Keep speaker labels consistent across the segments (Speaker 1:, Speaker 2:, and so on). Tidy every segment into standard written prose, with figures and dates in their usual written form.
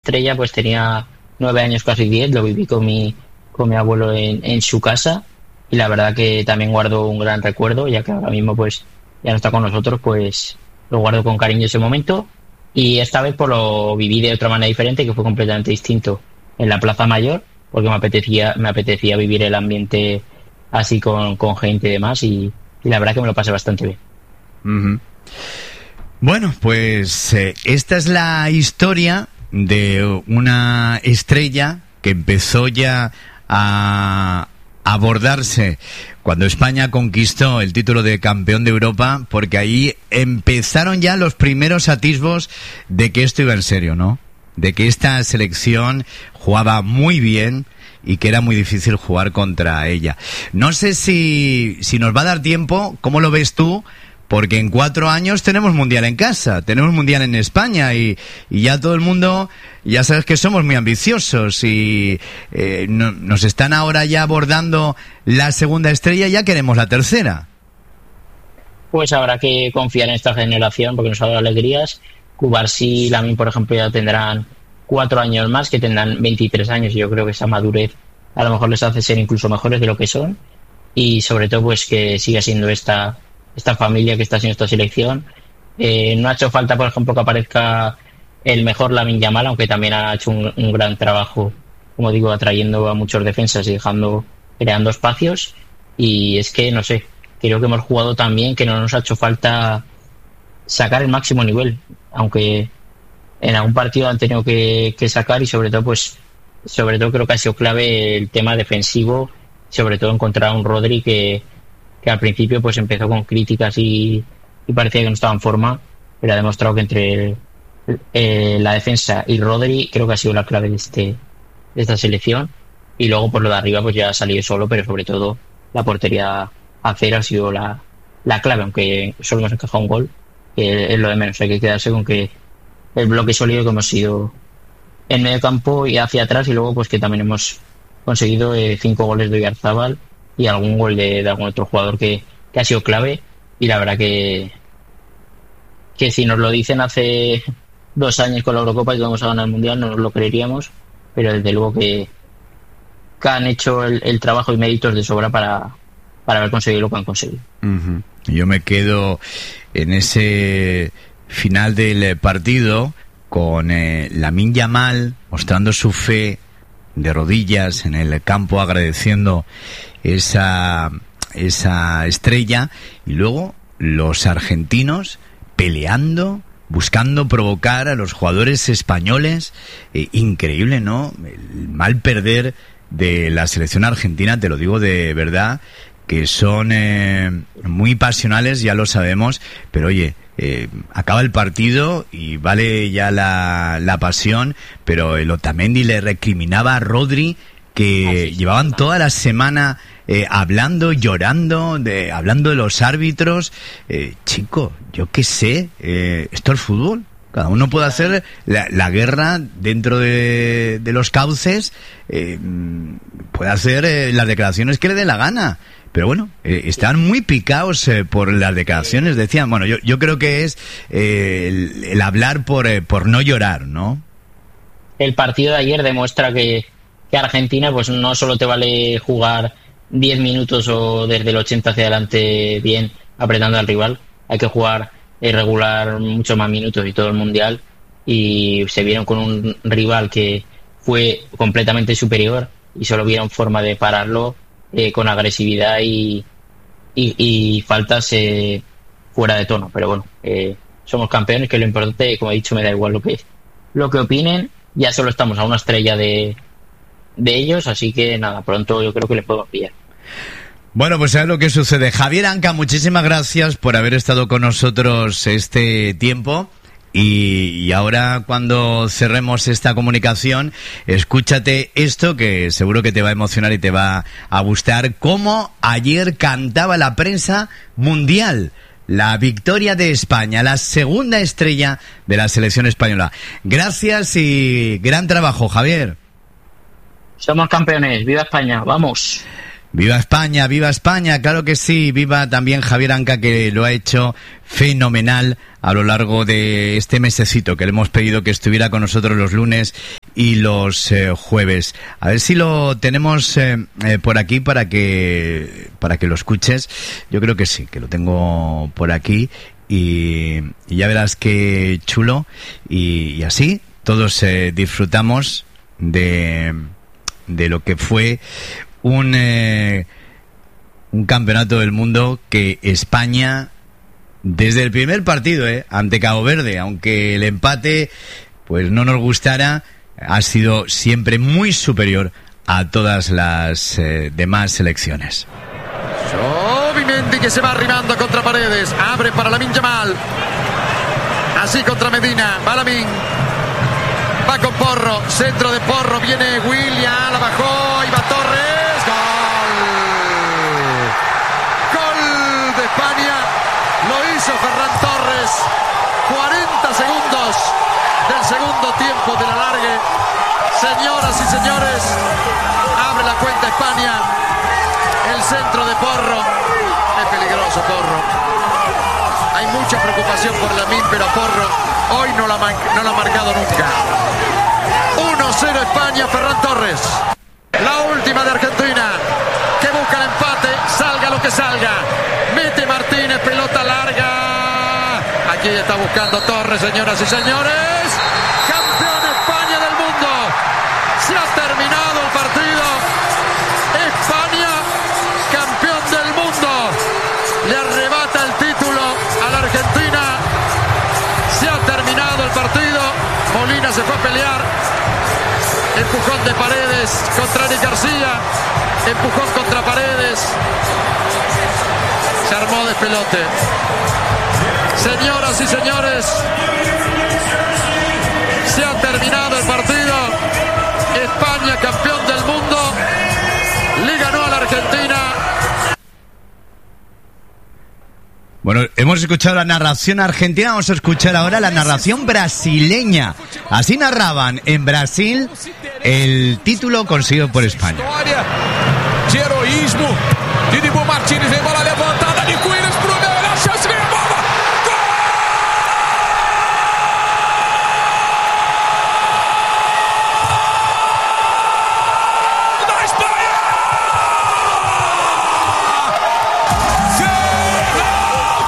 Speaker 1: estrella pues tenía 9 años, casi 10, lo viví con mi abuelo en su casa, y la verdad que también guardo un gran recuerdo, ya que ahora mismo pues ya no está con nosotros, pues lo guardo con cariño ese momento. Y esta vez pues lo viví de otra manera diferente, que fue completamente distinto en la Plaza Mayor, porque me apetecía vivir el ambiente así con gente y demás, y la verdad que me lo pasé bastante bien.
Speaker 2: Uh-huh. Bueno, pues esta es la historia de una estrella que empezó ya a abordarse cuando España conquistó el título de campeón de Europa, porque ahí empezaron ya los primeros atisbos de que esto iba en serio, ¿no? De que esta selección jugaba muy bien y que era muy difícil jugar contra ella. No sé si nos va a dar tiempo. ¿Cómo lo ves tú? Porque en 4 años tenemos Mundial en casa, tenemos Mundial en España, y ya todo el mundo, ya sabes que somos muy ambiciosos, y nos están ahora ya abordando la segunda estrella, ya queremos la tercera.
Speaker 1: Pues habrá que confiar en esta generación, porque nos ha dado alegrías. Cubarsí y Lamine, por ejemplo, ya tendrán 4 años más, que tendrán 23 años, y yo creo que esa madurez a lo mejor les hace ser incluso mejores de lo que son, y sobre todo pues que siga siendo esta familia que está haciendo esta selección. No ha hecho falta, por ejemplo, que aparezca el mejor Lamine Yamal, aunque también ha hecho un gran trabajo, como digo, atrayendo a muchos defensas y creando espacios. Y es que, no sé, creo que hemos jugado tan bien que no nos ha hecho falta sacar el máximo nivel, aunque en algún partido han tenido que sacar, y sobre todo creo que ha sido clave el tema defensivo, sobre todo encontrar a un Rodri que al principio pues empezó con críticas y parecía que no estaba en forma, pero ha demostrado que entre la defensa y Rodri creo que ha sido la clave de esta selección. Y luego por lo de arriba pues ya ha salido solo, pero sobre todo la portería a cero ha sido la clave, aunque solo hemos encajado un gol, que es lo de menos. Hay que quedarse con que el bloque sólido que hemos sido en medio campo y hacia atrás, y luego pues que también hemos conseguido 5 goles de Oyarzabal y algún gol de algún otro jugador que ha sido clave. Y la verdad que si nos lo dicen hace 2 años con la Eurocopa y que vamos a ganar el Mundial, no nos lo creeríamos, pero desde luego que han hecho el trabajo y méritos de sobra para haber conseguido lo que han conseguido.
Speaker 2: Uh-huh. Yo me quedo en ese final del partido con Lamine Yamal mostrando su fe, de rodillas en el campo, agradeciendo esa estrella, y luego los argentinos peleando, buscando provocar a los jugadores españoles. Increíble, ¿no? El mal perder de la selección argentina, te lo digo de verdad, que son muy pasionales, ya lo sabemos, pero oye, acaba el partido y vale ya la pasión, pero el Otamendi le recriminaba a Rodri que llevaban toda la semana hablando, llorando, hablando de los árbitros. Chico, yo qué sé, esto es fútbol. Cada uno puede hacer la guerra dentro de los cauces, puede hacer las declaraciones que le dé la gana. Pero bueno, están muy picados por las declaraciones. Decían, bueno, yo creo que es el hablar por no llorar, ¿no?
Speaker 1: El partido de ayer demuestra que Argentina pues no solo te vale jugar 10 minutos o desde el 80 hacia adelante bien apretando al rival, hay que jugar regular muchos más minutos y todo el Mundial, y se vieron con un rival que fue completamente superior y solo vieron forma de pararlo con agresividad y faltas fuera de tono. Pero bueno, somos campeones, que es lo importante. Como he dicho, me da igual lo que opinen, ya solo estamos a una estrella de ellos, así que nada, pronto yo creo que les podemos pillar.
Speaker 2: Bueno, pues ¿sabes lo que sucede? Javier Anca, muchísimas gracias por haber estado con nosotros este tiempo. Y ahora, cuando cerremos esta comunicación, escúchate esto que seguro que te va a emocionar y te va a gustar. Cómo ayer cantaba la prensa mundial la victoria de España, la segunda estrella de la selección española. Gracias y gran trabajo, Javier.
Speaker 1: Somos campeones, ¡viva España! ¡Vamos!
Speaker 2: Viva España, claro que sí, viva también Javier Anca, que lo ha hecho fenomenal a lo largo de este mesecito, que le hemos pedido que estuviera con nosotros los lunes y los jueves. A ver si lo tenemos por aquí para que lo escuches. Yo creo que sí, que lo tengo por aquí y ya verás qué chulo y así todos disfrutamos de lo que fue un campeonato del mundo que España, desde el primer partido ante Cabo Verde, aunque el empate pues no nos gustara, ha sido siempre muy superior a todas las demás selecciones.
Speaker 3: Mendy, que se va arribando contra Paredes, abre para Lamine Yamal, así contra Medina, va Lamine, va con Porro, centro de Porro, viene William, la bajó, y va Torres, gol de España, lo hizo Ferran Torres, 40 segundos del segundo tiempo del alargue. Señoras y señores, abre la cuenta España, el centro de Porro, es peligroso Porro, hay mucha preocupación por Lamine, pero Porro hoy no la ha marcado nunca. 1-0 España, Ferran Torres. La última de Argentina, que busca el empate, salga lo que salga. Mete Martínez, pelota larga. Aquí está buscando Torres, señoras y señores. Campeón España del mundo. Se ha terminado el partido. España, campeón del mundo. Le arrebata el título a la Argentina. Se ha terminado el partido. Molina se fue a pelear. Empujón de Paredes contra Eric García. Empujón contra Paredes. Se armó despelote. Señoras y señores, se ha terminado el partido. España, campeón del mundo. Le ganó a la Argentina.
Speaker 2: Bueno, hemos escuchado la narración argentina, vamos a escuchar ahora la narración brasileña. Así narraban en Brasil el título conseguido por España.
Speaker 4: De heroísmo, de Dibu Martínez, vem bola levantada de Queiroz pro meio, olha a chance, vem a bola! Gol da Espanha! Ferran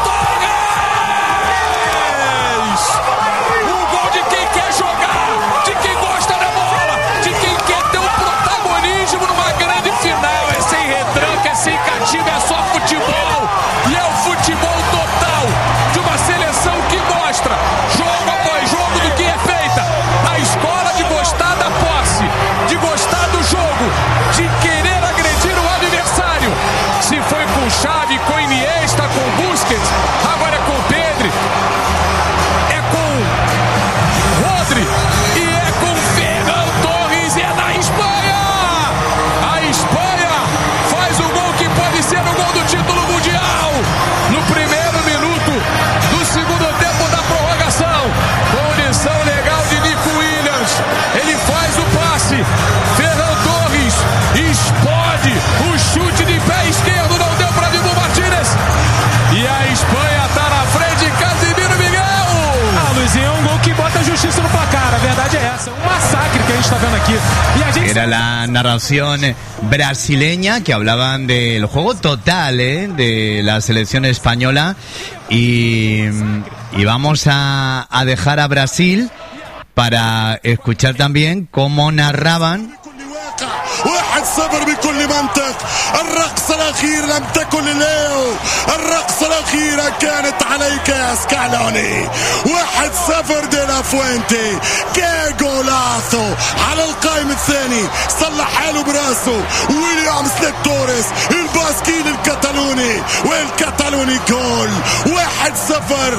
Speaker 4: Torres! O gol de quem quer jogar, de quem gosta da bola, de quem quer ter um protagonismo numa grande final. É sem retranca, é sem castigo, é só futebol. E é o futebol total de uma seleção que mostra, jogo após jogo, do que é feita. A escola de gostar da posse, de gostar do jogo, de querer agredir o adversário. Se foi com Xavi, com Iniesta, com Busquets, agora é com Pedri, é com Rodri e é com Ferran Torres. E é na Espanha. A Espanha faz o gol que pode ser o gol do título mundial. No primeiro minuto do segundo tempo da prorrogação. Condição legal de Nico Williams. Ele faz o passe. Ferran Torres explode. O chute de pé esquerdo não deu para Dibu Martínez. E a Espanha tá na frente. Casemiro Miguel.
Speaker 5: Luizinho, é um gol que bota a justiça no placar. A verdade é essa. Um massacre que a gente está vendo aqui. E a gente...
Speaker 2: Era la narración brasileña, que hablaban del juego total de la selección española, y vamos a dejar a Brasil para escuchar también cómo narraban.
Speaker 6: 1-0 بكل منطق. الرقصة الأخيرة لم تكن لليو، الرقصة الأخيرة كانت عليك يا سكالوني. 1-0 دي لا فوينتي. كي جولاسو على القائم الثاني، صلح حاله براسه ويليامز لتوريس الباسكين الكتالوني، والكتالوني جول. 1-0.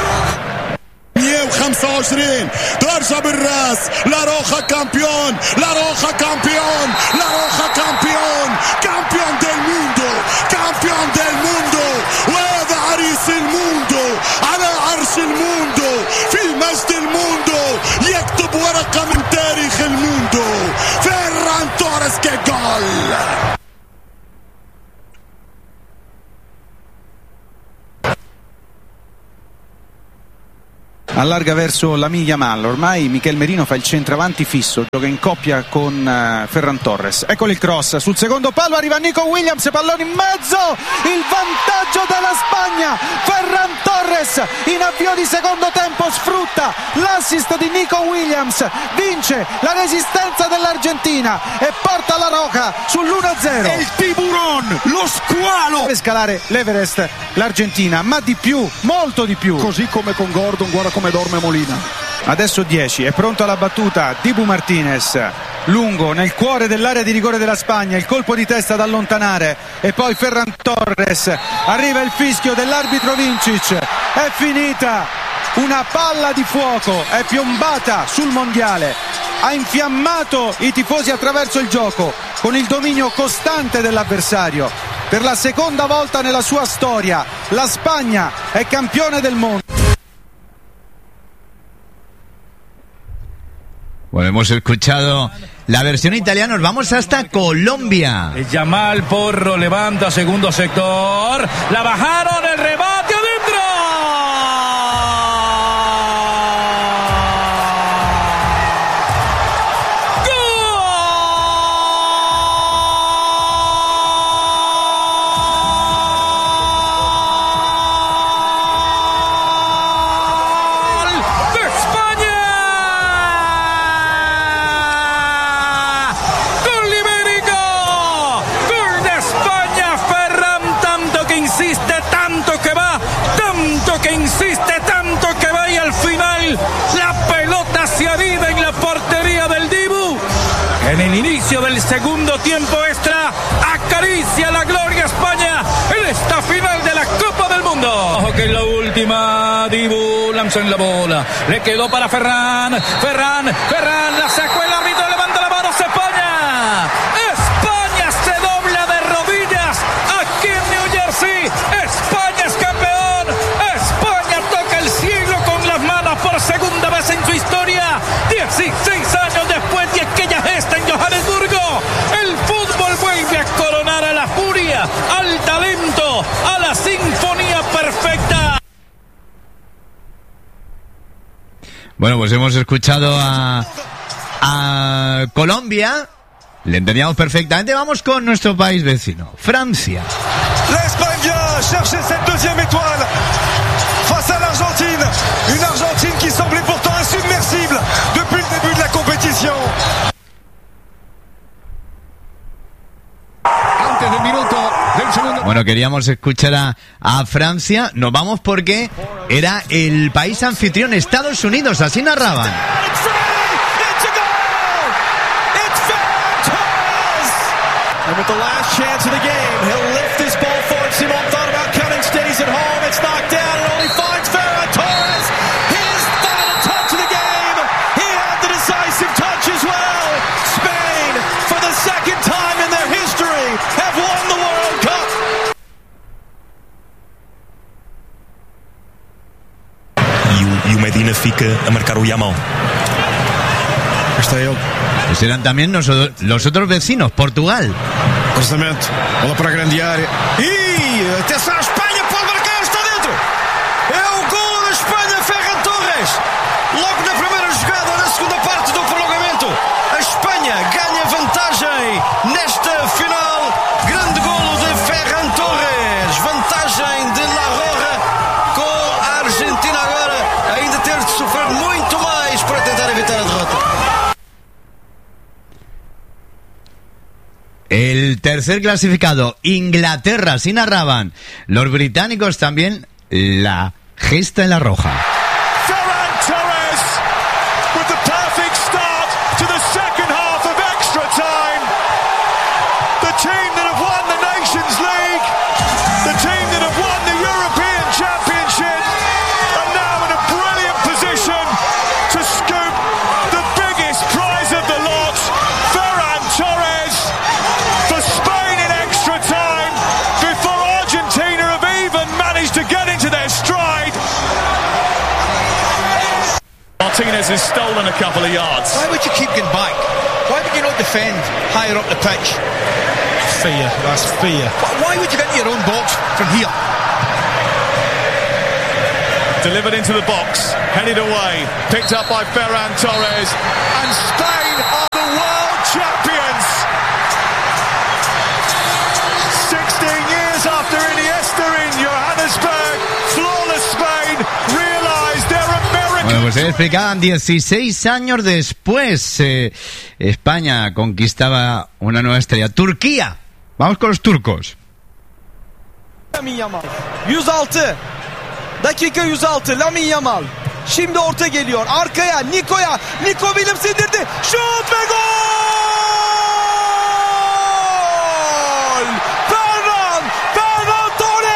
Speaker 6: 125 ترجع بالراس. لا روخا كامبيون، لا روخا كامبيون، لا روخا كامبيون، كامبيون ديل موندو، كامبيون ديل موندو. وهذا عريس الموندو على عرش الموندو، في مجد الموندو، يكتب ورقة من تاريخ الموندو. فيران توريس كجول.
Speaker 7: allarga verso Lamine Yamal. Ormai Michel Merino fa il centravanti fisso, gioca in coppia con Ferran Torres. Eccolo il cross sul secondo palo, arriva Nico Williams, pallone in mezzo, il vantaggio della Spagna. Ferran Torres in avvio di secondo tempo sfrutta l'assist di Nico Williams, vince la resistenza dell'Argentina e porta la Roja sull'1-0.
Speaker 6: El tiburón, lo squalo.
Speaker 7: Deve scalare l'Everest l'Argentina, ma di più, molto di più.
Speaker 6: Così come con Gordon, guarda come dorme Molina.
Speaker 7: Adesso 10, è pronto alla battuta Dibu Martinez, lungo nel cuore dell'area di rigore della Spagna, il colpo di testa da allontanare e poi Ferran Torres, arriva il fischio dell'arbitro Vincic, è finita, una palla di fuoco è piombata sul mondiale, ha infiammato i tifosi attraverso il gioco con il dominio costante dell'avversario. Per la seconda volta nella sua storia la Spagna è campione del mondo.
Speaker 2: Bueno, hemos escuchado la versión italiana, nos vamos hasta Colombia.
Speaker 5: Yamal Porro levanta segundo sector, la bajaron, el rebate adentro. En el inicio del segundo tiempo extra, acaricia la gloria España en esta final de la Copa del Mundo. Ojo que en la última, Dibu lanzó en la bola, le quedó para Ferran, la sacó el árbitro, levanta la mano, España. España se dobla de rodillas aquí en New Jersey. España es campeón. España toca el cielo con las manos por segunda vez en su historia. 16 años después de aquella gesta en Johannesburgo, el fútbol vuelve a coronar a la furia, al talento, a la sinfonía perfecta.
Speaker 2: Bueno, pues hemos escuchado a Colombia, le entendíamos perfectamente. Vamos con nuestro país vecino, Francia.
Speaker 8: La España cherche cette deuxième étoile face à l'Argentine, une Argentine qui semblait pourtant insubmersible depuis le début de la compétition.
Speaker 6: Antes del minuto del segundo.
Speaker 2: Bueno, queríamos escuchar a Francia. Nos vamos porque era el país anfitrión, Estados Unidos, así narraban.
Speaker 8: And with the last chance of the game, he'll lift this ball forward. Simon thought about cutting, stays at home. It's knocked down and only finds Ferran Torres. His final touch of the game. He had the decisive touch as well. Spain, for the second time in their history, have won the World Cup.
Speaker 9: E o Medina fica a marcar o Yamal.
Speaker 8: Está ele.
Speaker 2: Pues eran también los otros vecinos, Portugal.
Speaker 8: Cruzamento, bola para a grande área. E atenção, a Espanha pode marcar, está dentro. É o gol da Espanha, Ferran Torres. Logo na primeira jogada, na segunda parte do prolongamento, a Espanha ganha vantagem nesta final. Grande golo de Ferran Torres. Vantagem de La Roja, com a Argentina agora ainda ter de sofrer muito mais para tentar evitar a derrota.
Speaker 2: El tercer clasificado, Inglaterra, así narraban los británicos también la gesta en la roja.
Speaker 8: Ferran Torres with the perfect start to the second half of extra time. The team that have won the Nations League, the team that have won the European Championship, are now in a brilliant position to scoop the biggest prize of the lot. Ferran Torres for Spain in extra time before Argentina have even managed to get into their stride.
Speaker 5: Martinez has stolen a couple of yards.
Speaker 8: Why would you keep going back? Why would you not defend higher up the pitch? Fear, that's fear. Why would you get into your own box from here? delivered into the box, headed away, picked up by Ferran Torres, and Spain are the world champions. 16 years after Iniesta in Johannesburg, flawless Spain realize they're American.
Speaker 2: Bueno, pues explicaban 16 años después, España conquistaba una nueva estrella. Turquía, vamos con los turcos.
Speaker 10: Lamine Yamal 106 dakika 106 Lamine Yamal şimdi orta geliyor arkaya Nico Williams indirdi şut ve gol Ferran Torres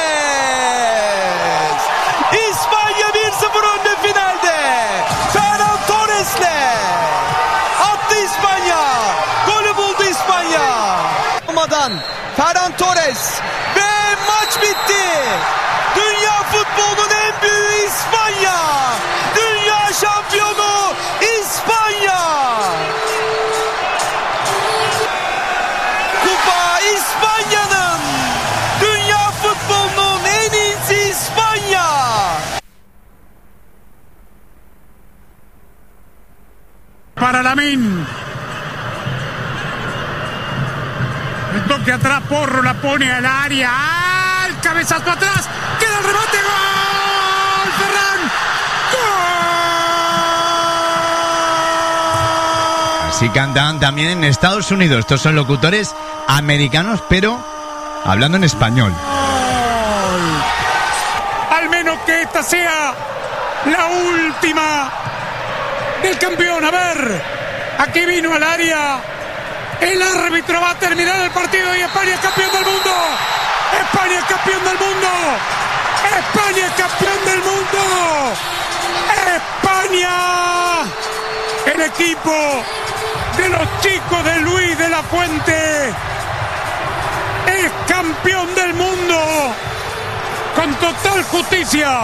Speaker 10: İspanya 1-0 önde finalde Ferran Torres'le attı İspanya golü buldu İspanya olmadan Ferran Torres maç bitti. Dünya futbolunun en büyüğü İspanya. Dünya şampiyonu İspanya. Kupa İspanya'nın. Dünya futbolunun en iyisi İspanya.
Speaker 11: Para Lamine. El toque atrás, Porro la pone al área. ¡Al cabezazo atrás! ¡Queda el remate! ¡Gol! ¡Ferran! ¡Gol!
Speaker 2: Así cantan también en Estados Unidos. Estos son locutores americanos, pero hablando en español.
Speaker 11: Al menos que esta sea la última del campeón. A ver, aquí vino al área. El árbitro va a terminar el partido y España es campeón del mundo. España es campeón del mundo. España es campeón del mundo. España. El equipo de los chicos de Luis de la Fuente es campeón del mundo con total justicia.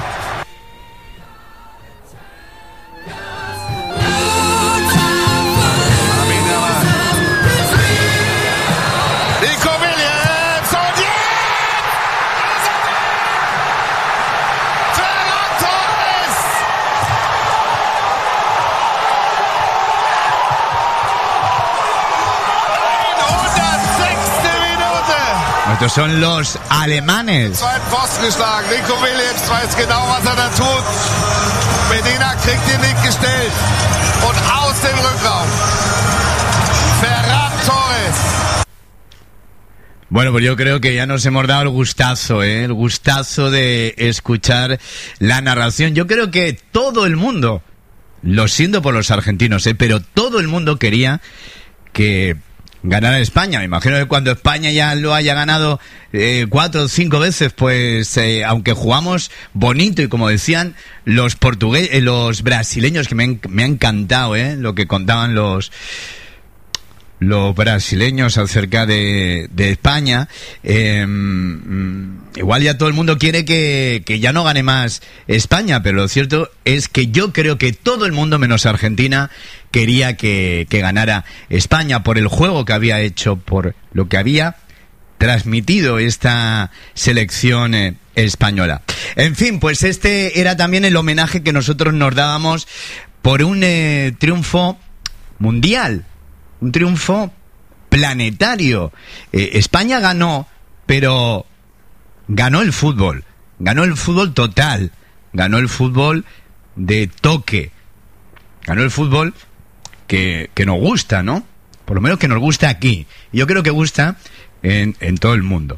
Speaker 2: Estos son los alemanes.
Speaker 3: Pfosten geschlagen. Nico Williams weiß genau, was da tut. Medina kriegt ihn nicht gestellt. Und aus dem Rückraum. Ferran Torres.
Speaker 2: Bueno, pues yo creo que ya nos hemos dado el gustazo, el gustazo de escuchar la narración. Yo creo que todo el mundo, lo siento por los argentinos, pero todo el mundo quería que ganara España. Me imagino que cuando España ya lo haya ganado 4 o 5 veces, pues aunque jugamos bonito y como decían los portugueses, los brasileños, que me ha encantado lo que contaban los brasileños acerca de España. Igual ya todo el mundo quiere que ya no gane más España, pero lo cierto es que yo creo que todo el mundo menos Argentina quería que ganara España por el juego que había hecho, por lo que había transmitido esta selección española. En fin, pues este era también el homenaje que nosotros nos dábamos por un triunfo mundial, un triunfo planetario. España ganó, pero ganó el fútbol total, ganó el fútbol de toque, ganó el fútbol que nos gusta, ¿no? Por lo menos que nos gusta aquí. Yo creo que gusta en todo el mundo.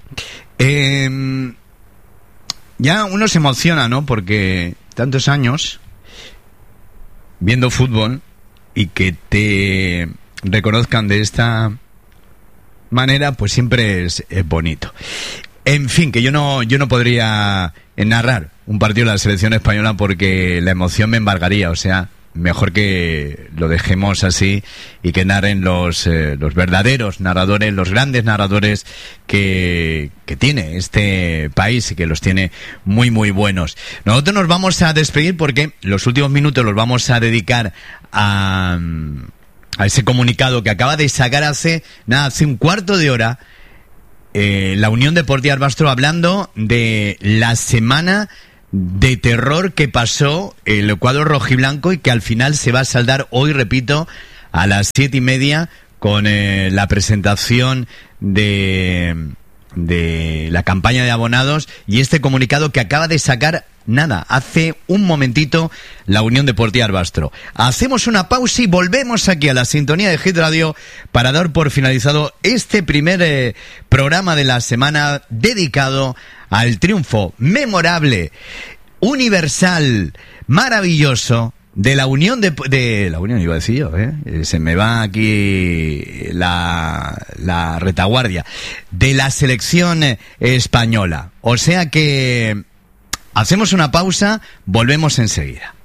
Speaker 2: Ya uno se emociona, ¿no? Porque tantos años viendo fútbol y que te reconozcan de esta manera, pues siempre es bonito. En fin, que yo no podría narrar un partido de la selección española porque la emoción me embargaría, o sea, mejor que lo dejemos así y que narren los verdaderos narradores, los grandes narradores que tiene este país y que los tiene muy muy buenos. Nosotros nos vamos a despedir porque los últimos minutos los vamos a dedicar a ese comunicado que acaba de sacar hace un cuarto de hora la Unión Deportiva Barbastro, hablando de la semana de terror que pasó el cuadro rojiblanco y que al final se va a saldar hoy, repito, a las 7:30 con la presentación de la campaña de abonados y este comunicado que acaba de sacar hace un momentito la Unión Deportiva Barbastro. Hacemos una pausa y volvemos aquí a la sintonía de Hit Radio para dar por finalizado este primer programa de la semana dedicado al triunfo memorable, universal, maravilloso de la Unión de la Unión, iba a decir yo, se me va aquí la retaguardia, de la selección española. O sea que hacemos una pausa, volvemos enseguida.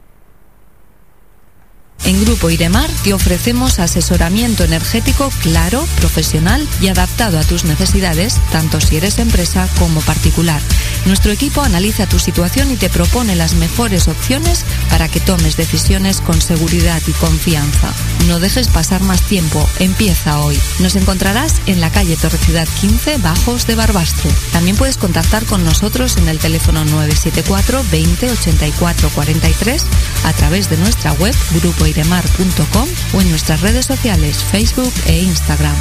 Speaker 12: En Grupo Iremar te ofrecemos asesoramiento energético claro, profesional y adaptado a tus necesidades, tanto si eres empresa como particular. Nuestro equipo analiza tu situación y te propone las mejores opciones para que tomes decisiones con seguridad y confianza. No dejes pasar más tiempo, empieza hoy. Nos encontrarás en la calle Torrecidad 15, Bajos de Barbastro. También puedes contactar con nosotros en el teléfono 974 20 84 43 a través de nuestra web grupoiremar.com o en nuestras redes sociales Facebook e Instagram.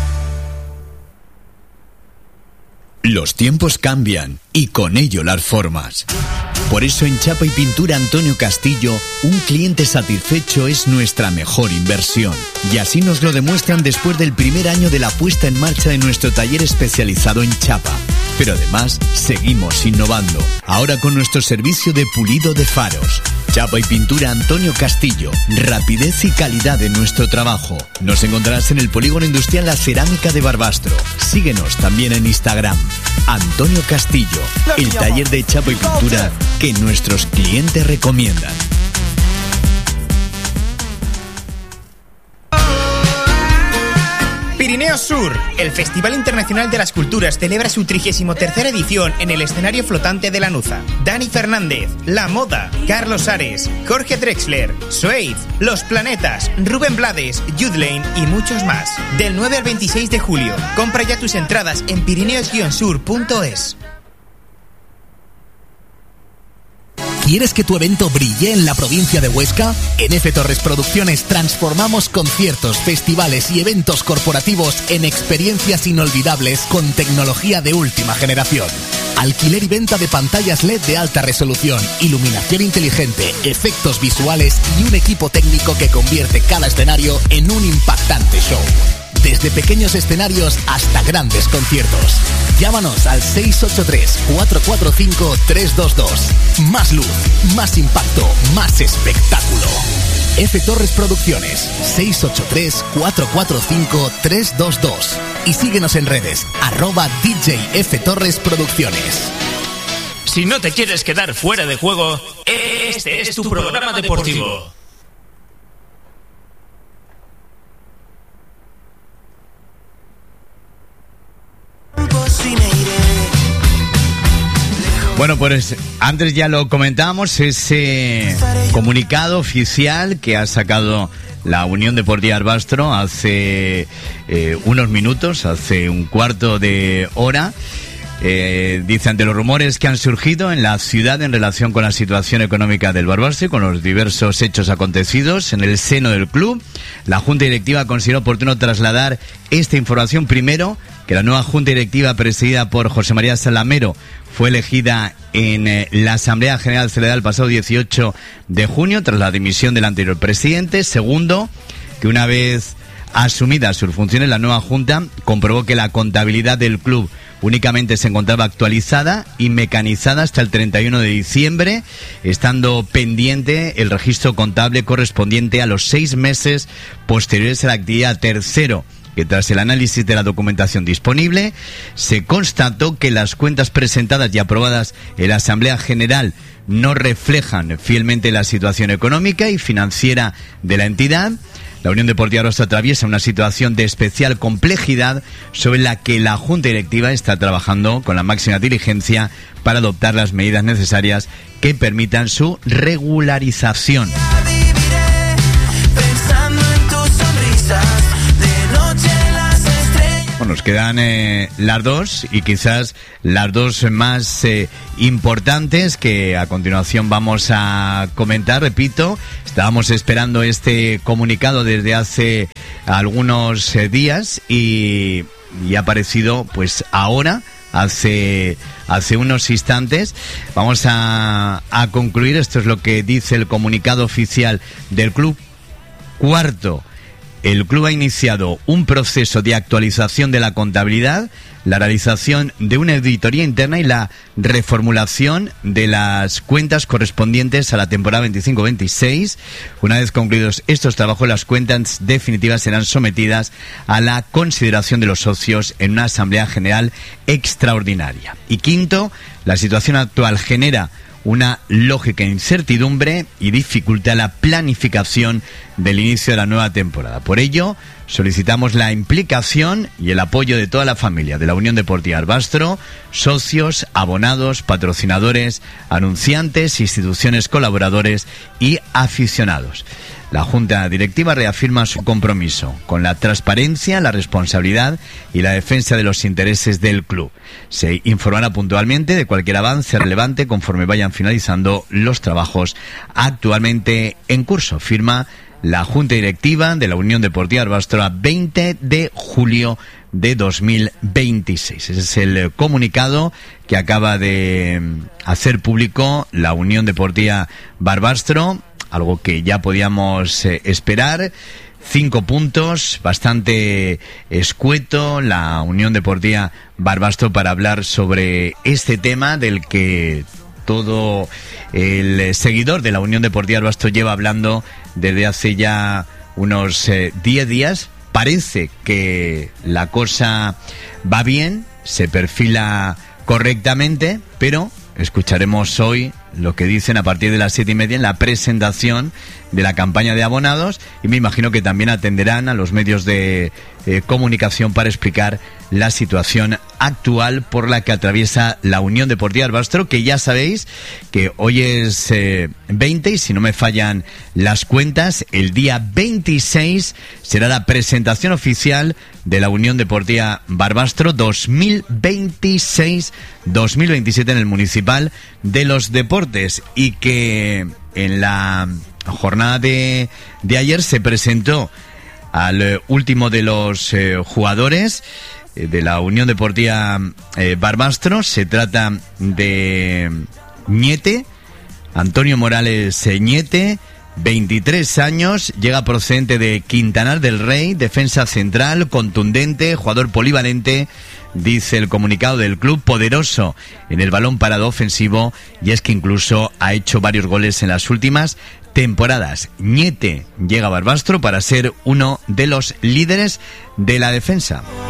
Speaker 13: Los tiempos cambian y con ello las formas. Por eso en Chapa y Pintura Antonio Castillo, un cliente satisfecho es nuestra mejor inversión. Y así nos lo demuestran después del primer año de la puesta en marcha de nuestro taller especializado en chapa. Pero además, seguimos innovando. Ahora con nuestro servicio de pulido de faros. Chapa y Pintura Antonio Castillo. Rapidez y calidad en nuestro trabajo. Nos encontrarás en el Polígono Industrial La Cerámica de Barbastro. Síguenos también en Instagram. Antonio Castillo, el taller de chapa y pintura que nuestros clientes recomiendan.
Speaker 14: Pirineos Sur, el Festival Internacional de las Culturas celebra su 33ª edición en el escenario flotante de Lanuza. Dani Fernández, La Moda, Carlos Ares, Jorge Drexler, Suede, Los Planetas, Rubén Blades, Youth Lane y muchos más. Del 9 al 26 de julio. Compra ya tus entradas en pirineos-sur.es.
Speaker 15: ¿Quieres que tu evento brille en la provincia de Huesca? En F. Torres Producciones transformamos conciertos, festivales y eventos corporativos en experiencias inolvidables con tecnología de última generación. Alquiler y venta de pantallas LED de alta resolución, iluminación inteligente, efectos visuales y un equipo técnico que convierte cada escenario en un impactante show. Desde pequeños escenarios hasta grandes conciertos. Llámanos al 683-445-322. Más luz, más impacto, más espectáculo. F. Torres Producciones, 683-445-322. Y síguenos en redes, @DJ F. Torres Producciones.
Speaker 16: Si no te quieres quedar fuera de juego, este es tu programa deportivo.
Speaker 2: Bueno, pues antes ya lo comentábamos, ese comunicado oficial que ha sacado la Unión Deportiva Barbastro hace unos minutos, hace un cuarto de hora. Dice, ante los rumores que han surgido en la ciudad en relación con la situación económica del Barbastro y con los diversos hechos acontecidos en el seno del club, la Junta Directiva consideró oportuno trasladar esta información. Primero, que la nueva Junta Directiva presidida por José María Salamero fue elegida en la Asamblea General celebrada el pasado 18 de junio tras la dimisión del anterior presidente. Segundo, que una vez asumidas sus funciones, la nueva Junta comprobó que la contabilidad del club únicamente se encontraba actualizada y mecanizada hasta el 31 de diciembre, estando pendiente el registro contable correspondiente a los 6 meses posteriores a la actividad. Tercero, que tras el análisis de la documentación disponible, se constató que las cuentas presentadas y aprobadas en la Asamblea General no reflejan fielmente la situación económica y financiera de la entidad. La Unión Deportiva Barbastro atraviesa una situación de especial complejidad sobre la que la Junta Directiva está trabajando con la máxima diligencia para adoptar las medidas necesarias que permitan su regularización. Bueno, quedan las dos, y quizás las dos más importantes, que a continuación vamos a comentar. Repito, estábamos esperando este comunicado desde hace algunos días y ha aparecido pues ahora, hace unos instantes. Vamos a concluir. Esto es lo que dice el comunicado oficial del club. Cuarto, el club ha iniciado un proceso de actualización de la contabilidad, la realización de una auditoría interna y la reformulación de las cuentas correspondientes a la temporada 25-26. Una vez concluidos estos trabajos, las cuentas definitivas serán sometidas a la consideración de los socios en una asamblea general extraordinaria. Y quinto, la situación actual genera una lógica incertidumbre y dificulta la planificación del inicio de la nueva temporada. Por ello, solicitamos la implicación y el apoyo de toda la familia de la Unión Deportiva Barbastro, socios, abonados, patrocinadores, anunciantes, instituciones, colaboradores y aficionados. La Junta Directiva reafirma su compromiso con la transparencia, la responsabilidad y la defensa de los intereses del club. Se informará puntualmente de cualquier avance relevante conforme vayan finalizando los trabajos actualmente en curso. Firma la Junta Directiva de la Unión Deportiva Barbastro, 20 de julio de 2026. Ese es el comunicado que acaba de hacer público la Unión Deportiva Barbastro. Algo que ya podíamos esperar. 5 puntos, bastante escueto la Unión Deportiva Barbastro para hablar sobre este tema del que todo el seguidor de la Unión Deportiva Barbastro lleva hablando desde hace ya unos 10 días. Parece que la cosa va bien, se perfila correctamente, pero escucharemos hoy lo que dicen a partir de las 7:30 en la presentación de la campaña de abonados, y me imagino que también atenderán a los medios de comunicación para explicar la situación actual por la que atraviesa la Unión Deportiva Barbastro, que ya sabéis que hoy es 20 y si no me fallan las cuentas, el día 26 será la presentación oficial de la Unión Deportiva Barbastro 2026-2027 en el Municipal de los Deportes, y que en la jornada de ayer se presentó al último de los jugadores de la Unión Deportiva Barbastro. Se trata de Ñete, Antonio Morales Ñete, 23 años, llega procedente de Quintanar del Rey, defensa central, contundente, jugador polivalente, dice el comunicado del club, poderoso en el balón parado ofensivo, y es que incluso ha hecho varios goles en las últimas temporadas. Ñete llega a Barbastro para ser uno de los líderes de la defensa.